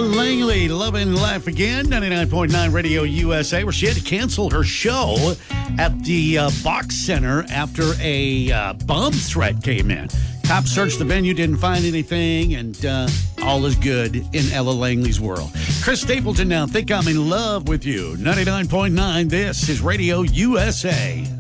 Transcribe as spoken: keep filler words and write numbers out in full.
Langley, Loving Life Again, ninety-nine point nine Radio U S A, where she had to cancel her show at the uh, Box Center after a uh, bomb threat came in. Cops searched the venue, didn't find anything, and uh, all is good in Ella Langley's world. Chris Stapleton now, Think I'm in Love with You. ninety-nine point nine, this is Radio U S A.